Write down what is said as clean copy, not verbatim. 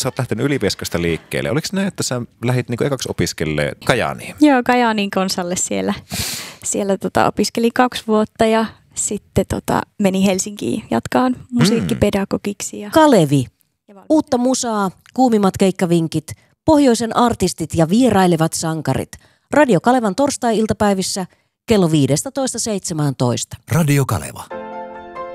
sä oot lähtenyt Ylivieskasta liikkeelle. Oliko näin, että sä lähdit niin ekaksi opiskelemaan Kajaaniin? Joo, Kajaanin konsalle siellä opiskelin 2 vuotta ja sitten meni Helsinkiin jatkaan musiikkipedagogiksi. Kalevi. Uutta musaa, kuumimmat keikkavinkit, pohjoisen artistit ja vierailevat sankarit. Radio Kalevan torstai-iltapäivissä kello 15.17. Radio Kaleva.